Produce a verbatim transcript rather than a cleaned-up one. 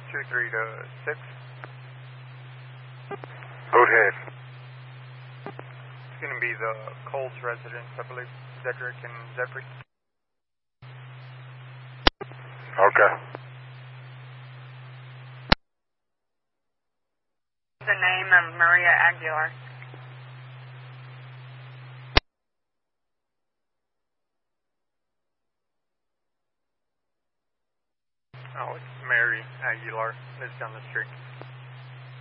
two three to six. Go ahead. It's going to be the Coles residence, I believe. Cedric and Zephyr. Okay. The name of Maria Aguilar. Oh, it's Mary Aguilar. Lives down the street.